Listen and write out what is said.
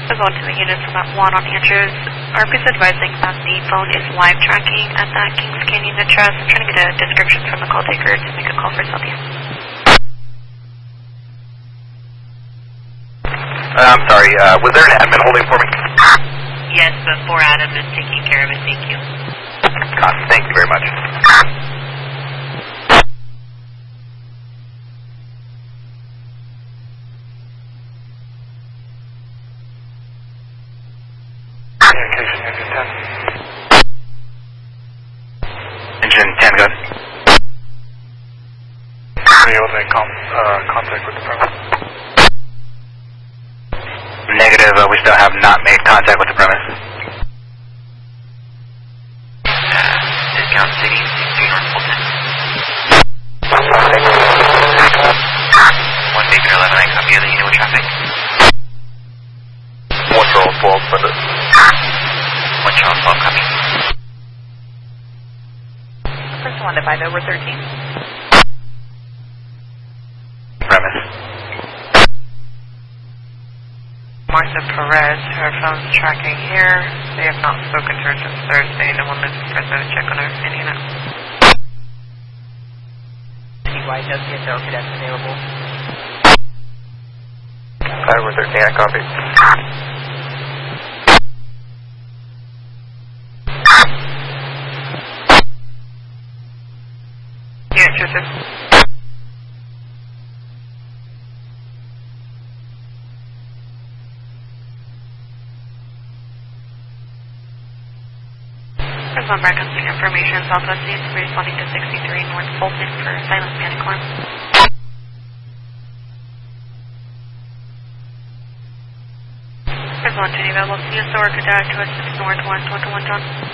As well to the units from that 1 on Andrews. RP's advising that the phone is live tracking at that Kings Canyon address. I'm trying to get a description from the call taker to make a call for Sylvia. I'm sorry, was there an admin holding for me? Yes, but 4 Adam is taking care of it, thank you. Thank you very much. Engine 10, go ahead. Are you able to make contact with the premise? Negative, we still have not made contact with the premise. Discount City, 62 North Fulton. 1 Baker 11, I copy other unit with traffic. 1 Charles 12, send it. 1 Charles 12, copy. First one to 5 over 13. Premise. Martha Perez, her phone's tracking here. They have not spoken to her since Thursday. No one lives in Fresno to check on her any of that. CY WSO cadets available. 5 over 13, I copy. Yeah, Joseph. There's one breakfasting information. Southwest needs responding to 63 North Fulton for silent panic alarm. There's one to available CSO or cadet to assist North 1 to 1 John.